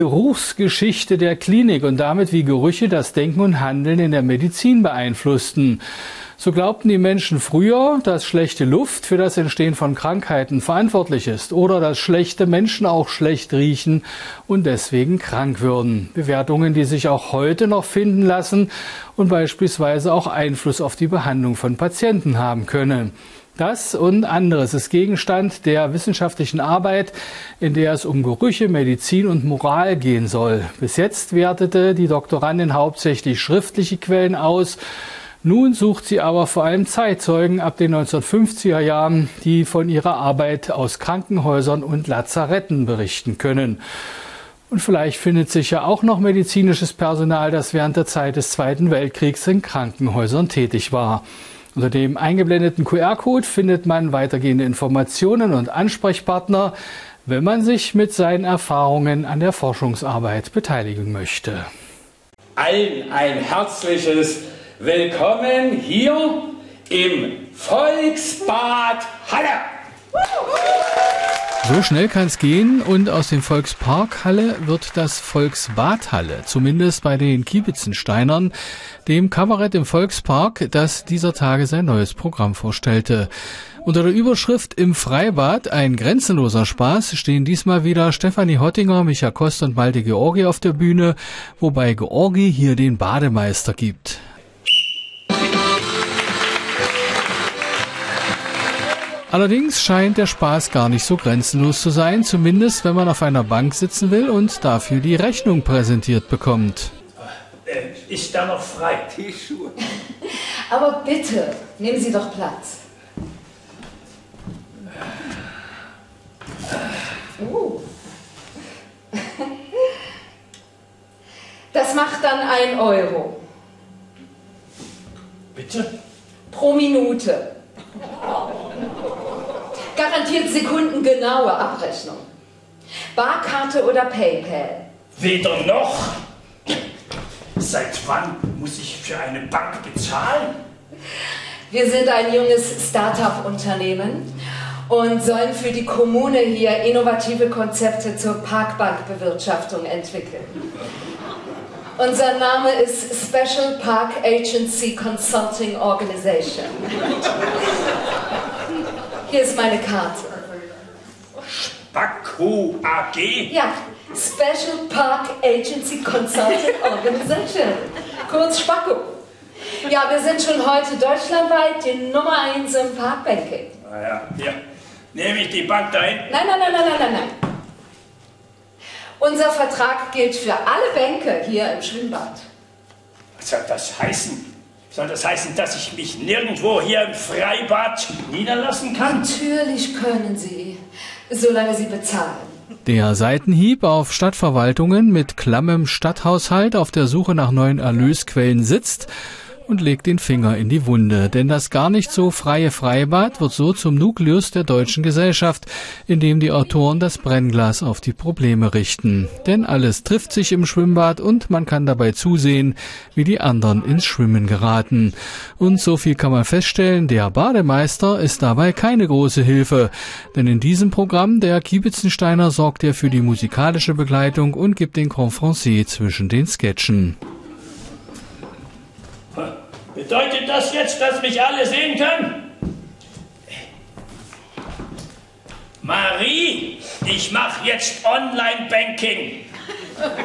Geruchsgeschichte der Klinik und damit wie Gerüche das Denken und Handeln in der Medizin beeinflussten. So glaubten die Menschen früher, dass schlechte Luft für das Entstehen von Krankheiten verantwortlich ist oder dass schlechte Menschen auch schlecht riechen und deswegen krank würden. Bewertungen, die sich auch heute noch finden lassen und beispielsweise auch Einfluss auf die Behandlung von Patienten haben können. Das und anderes ist Gegenstand der wissenschaftlichen Arbeit, in der es um Gerüche, Medizin und Moral gehen soll. Bis jetzt wertete die Doktorandin hauptsächlich schriftliche Quellen aus. Nun sucht sie aber vor allem Zeitzeugen ab den 1950er Jahren, die von ihrer Arbeit aus Krankenhäusern und Lazaretten berichten können. Und vielleicht findet sich ja auch noch medizinisches Personal, das während der Zeit des Zweiten Weltkriegs in Krankenhäusern tätig war. Unter dem eingeblendeten QR-Code findet man weitergehende Informationen und Ansprechpartner, wenn man sich mit seinen Erfahrungen an der Forschungsarbeit beteiligen möchte. Allen ein herzliches Willkommen hier im Volksbad Halle. So schnell kann es gehen und aus dem Volkspark Halle wird das Volksbad Halle, zumindest bei den Kiebitzensteinern, dem Kabarett im Volkspark, das dieser Tage sein neues Programm vorstellte. Unter der Überschrift Im Freibad, ein grenzenloser Spaß, stehen diesmal wieder Stefanie Hottinger, Micha Kost und Malte Georgi auf der Bühne, wobei Georgi hier den Bademeister gibt. Allerdings scheint der Spaß gar nicht so grenzenlos zu sein, zumindest wenn man auf einer Bank sitzen will und dafür die Rechnung präsentiert bekommt. Ist da noch frei? Die Schuhe. Aber bitte, nehmen Sie doch Platz. Das macht dann 1 Euro. Bitte? Pro Minute. Garantiert sekundengenaue Abrechnung. Barkarte oder PayPal? Weder noch. Seit wann muss ich für eine Bank bezahlen? Wir sind ein junges Start-up-Unternehmen und sollen für die Kommune hier innovative Konzepte zur Parkbankbewirtschaftung entwickeln. Unser Name ist Special Park Agency Consulting Organization. Hier ist meine Karte. Spacko AG? Ja, Special Park Agency Consulting Organization. Kurz Spacko. Ja, wir sind schon heute deutschlandweit die Nummer 1 im Parkbanking. Na ja, hier. Nehme ich die Bank da hinten? Nein. Unser Vertrag gilt für alle Bänke hier im Schwimmbad. Was soll das heißen? Soll das heißen, dass ich mich nirgendwo hier im Freibad niederlassen kann? Natürlich können Sie, solange Sie bezahlen. Der Seitenhieb auf Stadtverwaltungen mit klammem Stadthaushalt auf der Suche nach neuen Erlösquellen sitzt und legt den Finger in die Wunde. Denn das gar nicht so freie Freibad wird so zum Nukleus der deutschen Gesellschaft, in dem die Autoren das Brennglas auf die Probleme richten. Denn alles trifft sich im Schwimmbad und man kann dabei zusehen, wie die anderen ins Schwimmen geraten. Und so viel kann man feststellen, der Bademeister ist dabei keine große Hilfe. Denn in diesem Programm der Kiebitzensteiner sorgt er für die musikalische Begleitung und gibt den Confrancier zwischen den Sketchen. Bedeutet das jetzt, dass mich alle sehen können? Marie, ich mache jetzt Online-Banking.